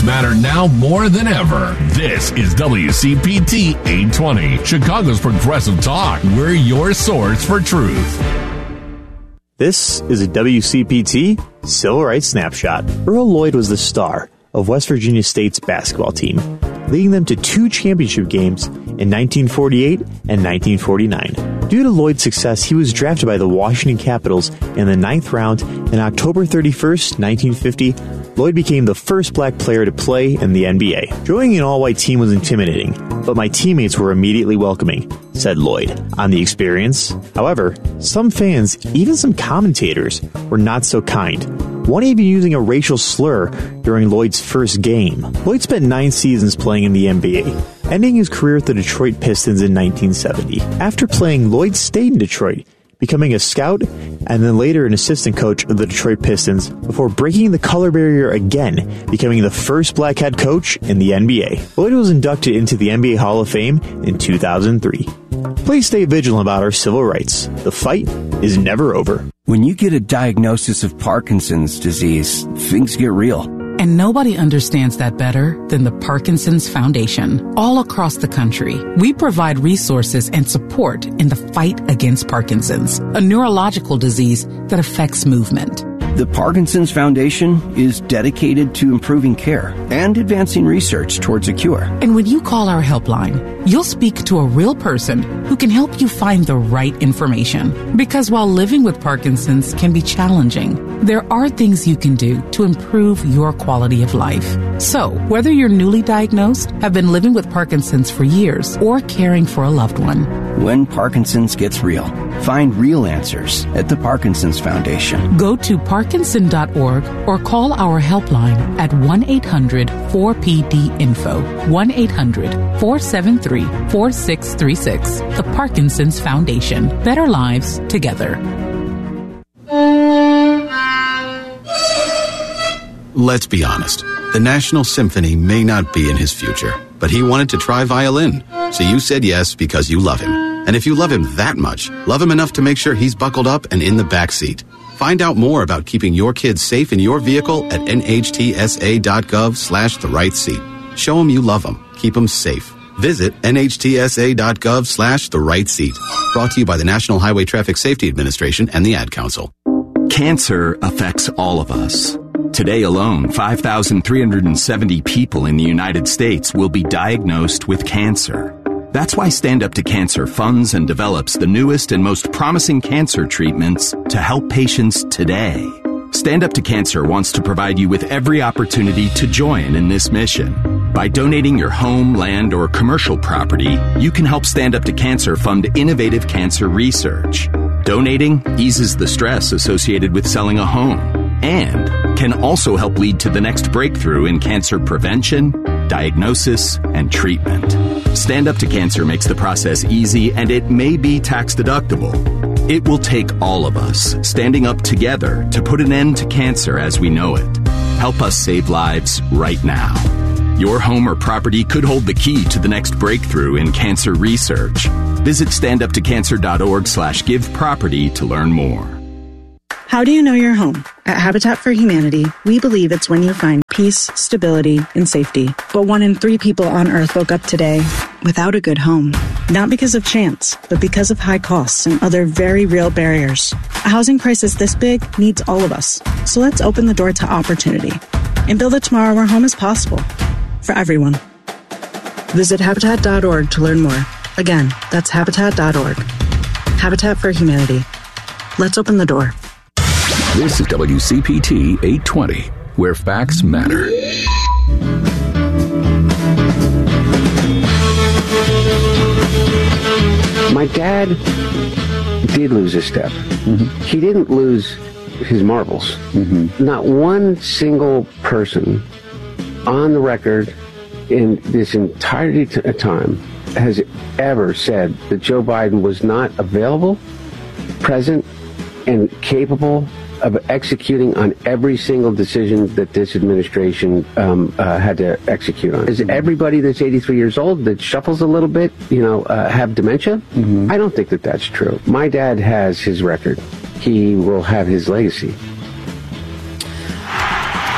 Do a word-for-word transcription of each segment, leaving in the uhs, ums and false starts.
Facts matter now more than ever. This is W C P T eight twenty, Chicago's Progressive Talk. We're your source for truth. This is a W C P T Civil Rights Snapshot. Earl Lloyd was the star of West Virginia State's basketball team, leading them to two championship games in nineteen forty-eight and nineteen forty-nine. Due to Lloyd's success, he was drafted by the Washington Capitals in the ninth round, and on October thirty-first, nineteen fifty, Lloyd became the first black player to play in the N B A. Joining an all-white team was intimidating, but my teammates were immediately welcoming, said Lloyd on the experience. However, some fans, even some commentators, were not so kind. One even using a racial slur during Lloyd's first game. Lloyd spent nine seasons playing in the N B A, ending his career with the Detroit Pistons in nineteen seventy. After playing, Lloyd stayed in Detroit, becoming a scout and then later an assistant coach of the Detroit Pistons before breaking the color barrier again, becoming the first black head coach in the N B A. Lloyd was inducted into the N B A Hall of Fame in two thousand three. Please stay vigilant about our civil rights. The fight is never over. When you get a diagnosis of Parkinson's disease, things get real. And nobody understands that better than the Parkinson's Foundation. All across the country, we provide resources and support in the fight against Parkinson's, a neurological disease that affects movement. The Parkinson's Foundation is dedicated to improving care and advancing research towards a cure. And when you call our helpline, you'll speak to a real person who can help you find the right information. Because while living with Parkinson's can be challenging, there are things you can do to improve your quality of life. So, whether you're newly diagnosed, have been living with Parkinson's for years, or caring for a loved one, when Parkinson's gets real, find real answers at the Parkinson's Foundation. Go to parkinson dot org or call our helpline at one eight hundred four P D info, one eight hundred four seven three four six three six. The Parkinson's Foundation. Better lives together. Let's be honest. The National Symphony may not be in his future, but he wanted to try violin. So you said yes because you love him. And if you love him that much, love him enough to make sure he's buckled up and in the back seat. Find out more about keeping your kids safe in your vehicle at nhtsa.gov slash the right seat. Show him you love them. Keep them safe. Visit nhtsa.gov slash the right seat. Brought to you by the National Highway Traffic Safety Administration and the Ad Council. Cancer affects all of us. Today alone, five thousand three hundred seventy people in the United States will be diagnosed with cancer. That's why Stand Up to Cancer funds and develops the newest and most promising cancer treatments to help patients today. Stand Up to Cancer wants to provide you with every opportunity to join in this mission. By donating your home, land, or commercial property, you can help Stand Up to Cancer fund innovative cancer research. Donating eases the stress associated with selling a home and can also help lead to the next breakthrough in cancer prevention, diagnosis, and treatment. Stand Up to Cancer makes the process easy, and it may be tax deductible. It will take all of us standing up together to put an end to cancer as we know it. Help us save lives right now. Your home or property could hold the key to the next breakthrough in cancer research. Visit standuptocancer.org slash give property to learn more. How do you know your home? At Habitat for Humanity, we believe it's when you find peace, stability, and safety. But one in three people on Earth woke up today without a good home. Not because of chance, but because of high costs and other very real barriers. A housing crisis this big needs all of us. So let's open the door to opportunity and build a tomorrow where home is possible for everyone. Visit Habitat dot org to learn more. Again, that's Habitat dot org. Habitat for Humanity. Let's open the door. This is W C P T eight twenty, where facts matter. My dad did lose a step. Mm-hmm. He didn't lose his marbles. Mm-hmm. Not one single person on the record in this entirety t- time has ever said that Joe Biden was not available, present, and capable of executing on every single decision that this administration um, uh, had to execute on. Is everybody that's eighty-three years old that shuffles a little bit, you know, uh, have dementia? Mm-hmm. I don't think that that's true. My dad has his record. He will have his legacy.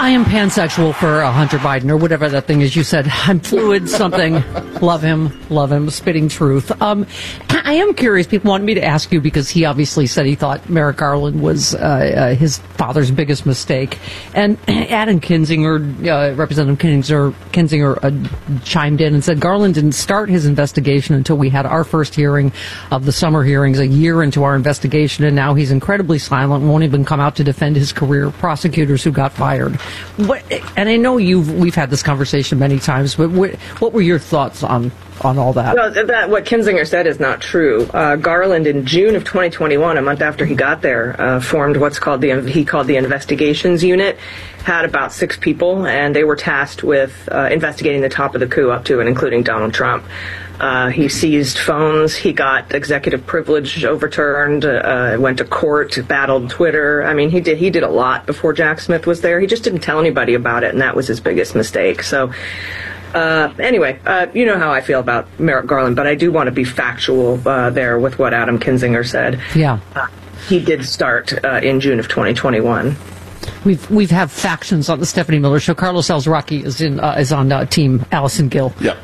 I am pansexual for uh, Hunter Biden, or whatever that thing is you said. I'm fluid something. Love him. Love him. Spitting truth. Um, I am curious. People wanted me to ask you because he obviously said he thought Merrick Garland was uh, uh, his father's biggest mistake. And Adam Kinzinger, uh, Representative Kinzinger, Kinzinger uh, chimed in and said Garland didn't start his investigation until we had our first hearing of the summer hearings a year into our investigation, and now he's incredibly silent and won't even come out to defend his career prosecutors who got fired. What, and I know you've we've had this conversation many times, but what, what were your thoughts on on all that? Well, that what Kinzinger said is not true. Uh, Garland, in June of twenty twenty-one, a month after he got there, uh, formed what's called the he called the Investigations Unit. Had about six people, and they were tasked with uh, investigating the top of the coup up to and including Donald Trump. Uh, he seized phones. He got executive privilege overturned. Uh, went to court. Battled Twitter. I mean, he did he did a lot before Jack Smith was there. He just didn't tell anybody about it, and that was his biggest mistake. So. Uh, anyway, uh, you know how I feel about Merrick Garland, but I do want to be factual uh, there with what Adam Kinzinger said. Yeah. Uh, he did start uh, in June of twenty twenty-one. We've we've have factions on the Stephanie Miller Show. Carlos Alzraki is in uh, is on uh, Team Allison Gill. Yeah.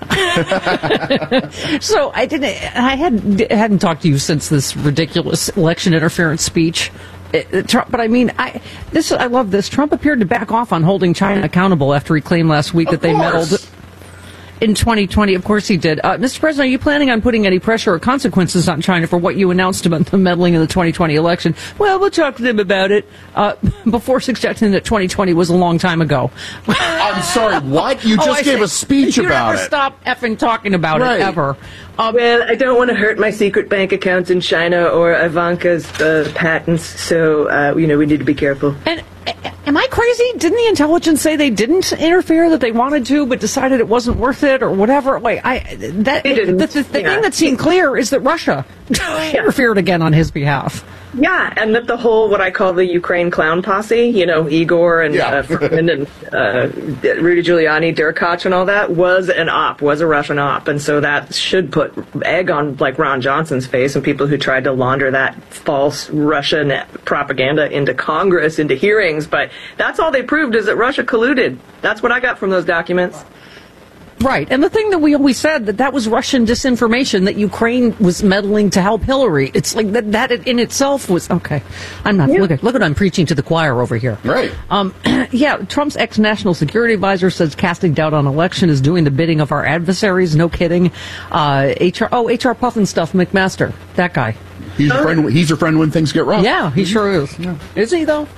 So I didn't. I had hadn't talked to you since this ridiculous election interference speech. It, it, Trump, but I mean, I this I love this. Trump appeared to back off on holding China accountable after he claimed last week Of that they course. meddled. In twenty twenty, of course he did. Uh, Mister President, are you planning on putting any pressure or consequences on China for what you announced about the meddling in the twenty twenty election? Well, we'll talk to them about it, uh, before suggesting that twenty twenty was a long time ago. I'm sorry, what? You just oh, gave say, a speech you about never it. stop effing talking about Right. it, ever. Um, well, I don't want to hurt my secret bank accounts in China or Ivanka's uh, patents, so, uh, you know, we need to be careful. And am I crazy? Didn't the intelligence say they didn't interfere, that they wanted to, but decided it wasn't worth it, or whatever? Wait, I that They didn't. the, the, the Yeah. thing that seemed clear is that Russia interfered again on his behalf. Yeah, and that the whole, what I call the Ukraine clown posse, you know, Igor and Yeah. uh, Furman and uh, Rudy Giuliani, Derkach and all that, was an op, was a Russian op. And so that should put egg on, like, Ron Johnson's face and people who tried to launder that false Russian propaganda into Congress, into hearings. But that's all they proved, is that Russia colluded. That's what I got from those documents. Right, and the thing that we always said, that that was Russian disinformation, that Ukraine was meddling to help Hillary. It's like that that in itself was, okay, I'm not, Yeah. look at, look at I'm preaching to the choir over here. Right. Um, yeah, Trump's ex-national security advisor says casting doubt on election is doing the bidding of our adversaries, no kidding. Uh, H R, oh, H R Puffin stuff, McMaster, that guy. He's your friend. He's your friend when things get rough. Yeah, he sure is. Yeah. Is he, though?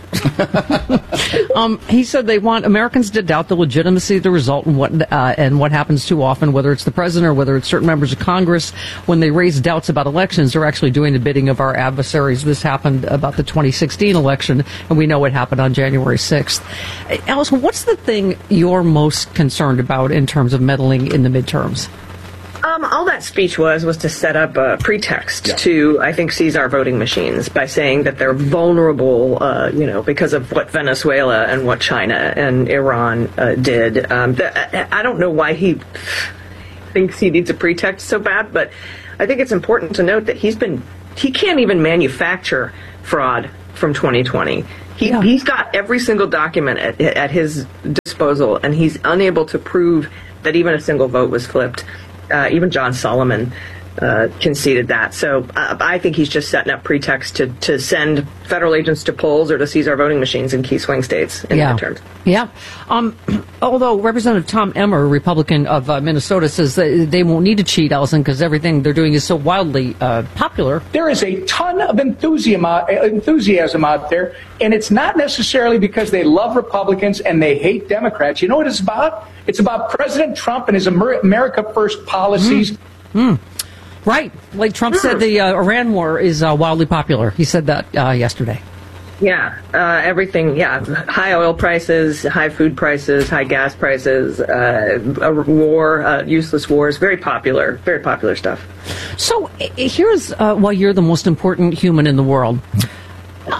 um, he said they want Americans to doubt the legitimacy of the result and what uh, and what happens too often, whether it's the president or whether it's certain members of Congress. When they raise doubts about elections, they're actually doing the bidding of our adversaries. This happened about the twenty sixteen election, and we know what happened on January sixth. Uh, Allison, what's the thing you're most concerned about in terms of meddling in the midterms? Um, all that speech was was to set up a pretext Yeah. to, I think, seize our voting machines by saying that they're vulnerable, uh, you know, because of what Venezuela and what China and Iran uh, did. Um, th- I don't know why he thinks he needs a pretext so bad, but I think it's important to note that he's been he can't even manufacture fraud from twenty twenty. He, Yeah. He's got every single document at, at his disposal, and he's unable to prove that even a single vote was flipped. Uh, even John Solomon uh, conceded that. So uh, I think he's just setting up pretext to, to send federal agents to polls or to seize our voting machines in key swing states in yeah. the midterms. Yeah. Um, although Representative Tom Emmer, Republican of uh, Minnesota, says that they won't need to cheat, Allison, because everything they're doing is so wildly uh, popular. There is a ton of enthusiasm, enthusiasm out there, and it's not necessarily because they love Republicans and they hate Democrats. You know what it's about? It's about President Trump and his Amer- America First policies. Mm. Mm. Right. Like Trump said, the uh, Iran war is uh, wildly popular. He said that uh, yesterday. Yeah, uh, everything, yeah, high oil prices, high food prices, high gas prices, uh, a war, uh, useless wars, very popular, very popular stuff. So uh, here's uh, why you're the most important human in the world. Uh, among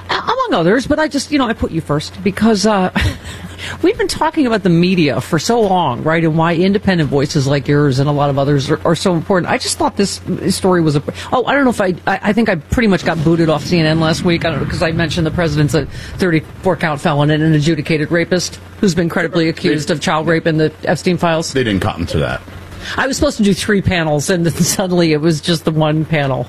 among others, but I just, you know, I put you first because uh, we've been talking about the media for so long, right, and why independent voices like yours and a lot of others are, are so important. I just thought this story was a... Oh, I don't know if I... I, I think I pretty much got booted off C N N last week. I don't know, because I mentioned the president's a thirty-four count felon and an adjudicated rapist who's been credibly accused they, of child rape in the Epstein files. They didn't cotton to that. I was supposed to do three panels, and then suddenly it was just the one panel.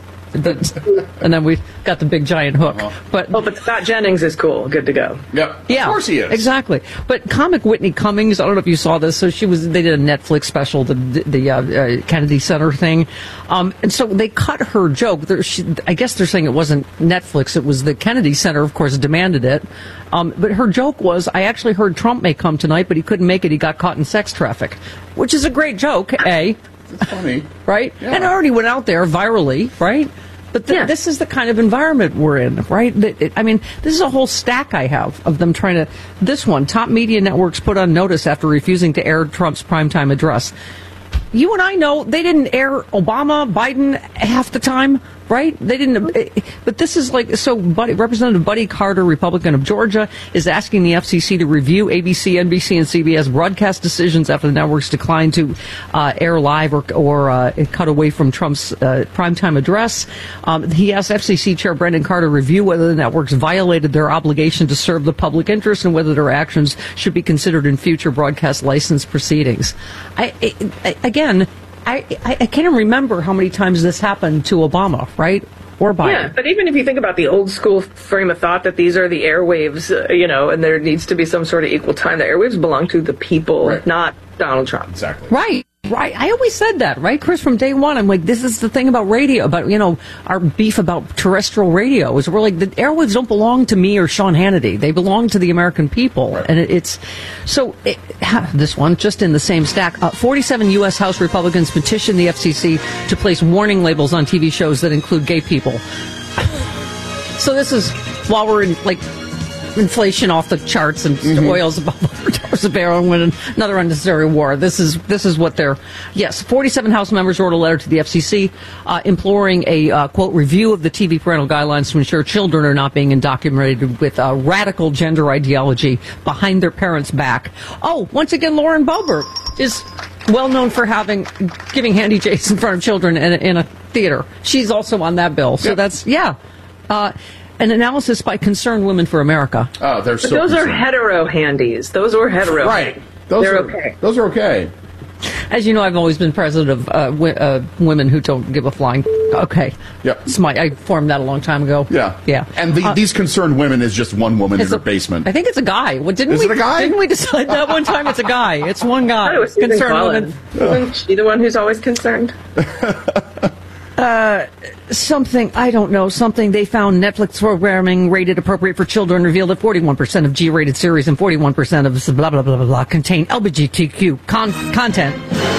And then we got the big giant hook. Uh-huh. But oh, but Scott Jennings is cool. Good to go. Yep. Yeah, of course he is. Exactly. But comic Whitney Cummings, I don't know if you saw this. So she was. They did a Netflix special, the the uh, uh, Kennedy Center thing, um, and so they cut her joke. There, she, I guess they're saying it wasn't Netflix. It was the Kennedy Center, of course, demanded it. Um, but her joke was, I actually heard Trump may come tonight, but he couldn't make it. He got caught in sex traffic, which is a great joke. A. It's funny. Right? Yeah. And it already went out there virally, right? But th- yeah. this is the kind of environment we're in, right? It, it, I mean, this is a whole stack I have of them trying to... This one, top media networks put on notice after refusing to air Trump's primetime address. You and I know they didn't air Obama, Biden half the time, right? They didn't. But this is like, so Buddy, Representative Buddy Carter, Republican of Georgia, is asking the F C C to review A B C, N B C, and C B S broadcast decisions after the networks declined to uh, air live or, or uh, cut away from Trump's uh, primetime address. Um, he asked F C C Chair Brendan Carter to review whether the networks violated their obligation to serve the public interest and whether their actions should be considered in future broadcast license proceedings. I, I, I again, Again, I, I, I can't remember how many times this happened to Obama, right? Or Biden. Yeah, but even if you think about the old school frame of thought that these are the airwaves, uh, you know, and there needs to be some sort of equal time, the airwaves belong to the people, right. Not Donald Trump. Exactly. Right. Right. I always said that, right, Chris, from day one. I'm like, this is the thing about radio, about, you know, our beef about terrestrial radio is we're like, the airwaves don't belong to me or Sean Hannity. They belong to the American people. Right. And it, it's, so, it, this one, just in the same stack, uh, forty-seven U S House Republicans petitioned the F C C to place warning labels on T V shows that include gay people. So this is, while we're in, like, inflation off the charts and mm-hmm. oil's above one hundred dollars a barrel and win another unnecessary war. This is this is what they're... Yes, forty-seven House members wrote a letter to the F C C uh, imploring a, uh, quote, review of the T V parental guidelines to ensure children are not being indoctrinated with uh, radical gender ideology behind their parents' back. Oh, once again, Lauren Boebert is well known for having giving handy J's in front of children in a, in a theater. She's also on that bill. So yep. that's, yeah. Uh, An analysis by Concerned Women for America. Oh, they're so but those concerned. are hetero handies. Those were hetero. Right. Those They're are, okay. Those are okay. As you know, I've always been president of uh, w- uh, women who don't give a flying. Okay. Yep. It's my, I formed that a long time ago. Yeah. Yeah. And the, uh, these Concerned Women is just one woman in her a, basement. I think it's a guy. What, didn't is we, it a guy? Didn't we decide that one time? It's a guy. It's one guy. Oh, it was Concerned Women. Isn't she the one who's always concerned? Uh, something, I don't know, something they found Netflix programming rated appropriate for children revealed that forty-one percent of G-rated series and forty-one percent of blah, blah, blah, blah, blah contain L G B T Q con- content.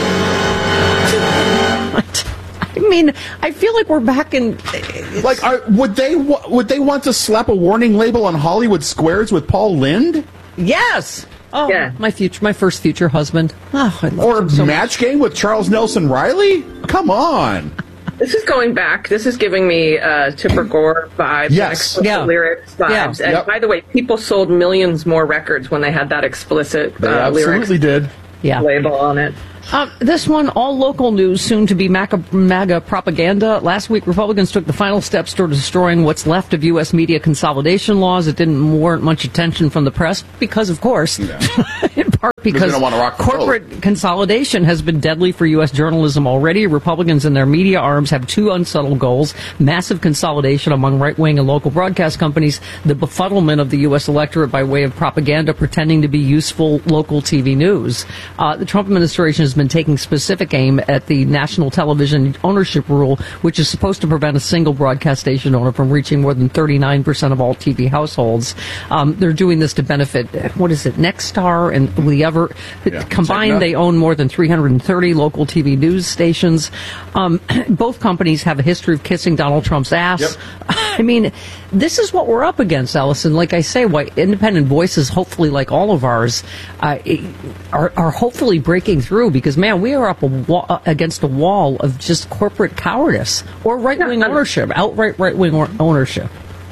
I mean, I feel like we're back in... Like, are, would they would they want to slap a warning label on Hollywood Squares with Paul Lynde? Yes! Oh, yeah. my future, my first future husband. Oh, I love Or him so Match much. Game with Charles Nelson Riley? Come on. This is going back. This is giving me uh, Tipper Gore vibes. Yes. And Yeah. lyrics vibes. Yeah. And Yep. by the way, people sold millions more records when they had that explicit They uh, lyrics absolutely did. Yeah. label on it. Um, this one, all local news, soon to be MAGA, MAGA propaganda. Last week, Republicans took the final steps toward destroying what's left of U S media consolidation laws. It didn't warrant much attention from the press because, of course, Yeah. in part because don't wanna rock the corporate boat. consolidation has been deadly for U S journalism already. Republicans and their media arms have two unsubtle goals: massive consolidation among right-wing and local broadcast companies, the befuddlement of the U S electorate by way of propaganda pretending to be useful local T V news. Uh, the Trump administration has been taking specific aim at the national television ownership rule, which is supposed to prevent a single broadcast station owner from reaching more than thirty-nine percent of all T V households. Um, they're doing this to benefit, what is it, Nexstar and the other. Yeah, Combined, they own more than three hundred thirty local T V news stations. Um, both companies have a history of kissing Donald Trump's ass. Yep. I mean, this is what we're up against, Ellison. Like I say, why independent voices, hopefully like all of ours, uh, are, are hopefully breaking through because, man, we are up a wall, against a wall of just corporate cowardice or right-wing ownership, outright right-wing or- ownership.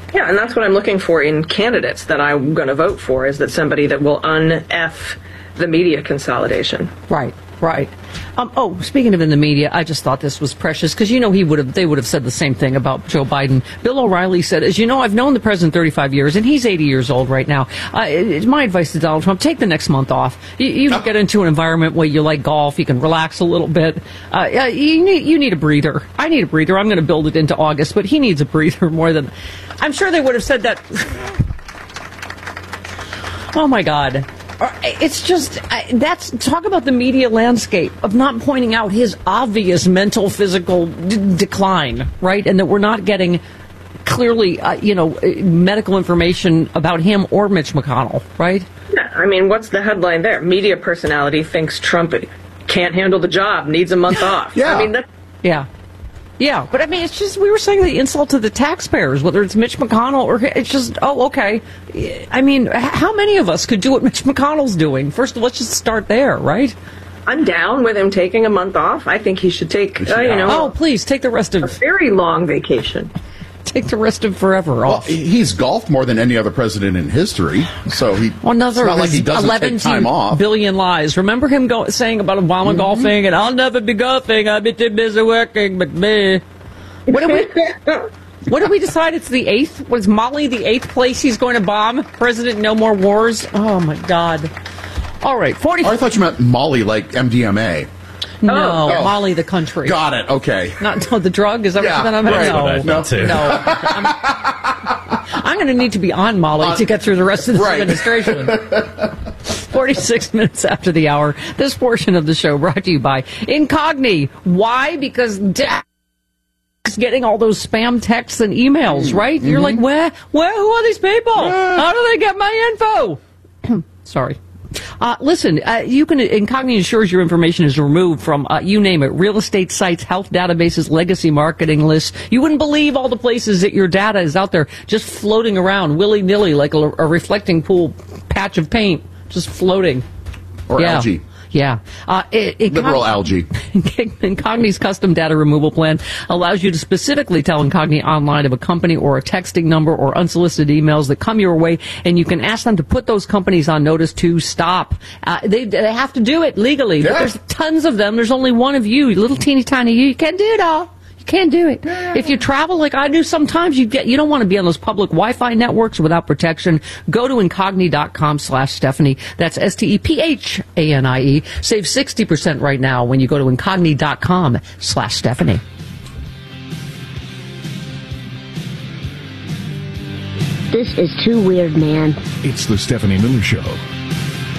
Yeah, and that's what I'm looking for in candidates that I'm going to vote for, is that somebody that will un-F the media consolidation. Right, right. Um, oh, speaking of in the media, I just thought this was precious because, you know, he would have they would have said the same thing about Joe Biden. Bill O'Reilly said, as you know, I've known the president thirty-five years, and he's eighty years old right now. Uh, it's my advice to Donald Trump, take the next month off. You, you can get into an environment where you like golf, you can relax a little bit. Uh, you, need, you need a breather. I need a breather. I'm going to build it into August, but he needs a breather more than... I'm sure they would have said that... Oh, my God. It's just, that's, talk about the media landscape of not pointing out his obvious mental, physical d- decline, right? And that we're not getting clearly, uh, you know, medical information about him or Mitch McConnell, right? Yeah, I mean, what's the headline there? Media personality thinks Trump can't handle the job, needs a month off. Yeah. I mean, that... Yeah. Yeah, but I mean, it's just, we were saying the insult to the taxpayers, whether it's Mitch McConnell or, it's just, oh, okay. I mean, how many of us could do what Mitch McConnell's doing? First, let's just start there, right? I'm down with him taking a month off. I think he should take, uh, you know... Oh, please, take the rest of... A very long vacation. Take the rest of forever well, off. He's golfed more than any other president in history, so he, well, another it's not like he doesn't take time off. Billion lies. Remember him go, saying about Obama mm-hmm. golfing, and I'll never be golfing, I'll be too busy working, but me... What did we? What did we decide? It's the eighth. Was Mali the eighth place he's going to bomb? President, no more wars. Oh my God! All right, forty. Oh, I thought you meant Mali, like M D M A. No, oh. Mali, the country. Got it. Okay. Not no, the drug. Is that yeah, what you meant? right. No, no, too. no. I'm, I'm going to need to be on Mali uh, to get through the rest of this right. administration. forty-six minutes after the hour. This portion of the show brought to you by Incogni. Why? Because. Da- getting all those spam texts and emails, right? Mm-hmm. You're like, where, where, who are these people? How do they get my info? Sorry. Uh, listen, uh, you can, Incogni ensures your information is removed from, uh, you name it, real estate sites, health databases, legacy marketing lists. You wouldn't believe all the places that your data is out there just floating around willy-nilly like a, a reflecting pool patch of paint, just floating. Or yeah. algae. Yeah. Uh, it, it Liberal algae. Incogni's custom data removal plan allows you to specifically tell Incogni online of a company or a texting number or unsolicited emails that come your way, and you can ask them to put those companies on notice to stop. Uh, they, they have to do it legally. Yeah. But there's tons of them. There's only one of you, little teeny tiny you. You can't do it all. You can't do it. If you travel like I do sometimes, you get you don't want to be on those public Wi-Fi networks without protection. Go to Incogni.com slash Stephanie. That's S T E P H A N I E. Save sixty percent right now when you go to Incogni.com slash Stephanie. This is too weird, man. It's the Stephanie Miller Show.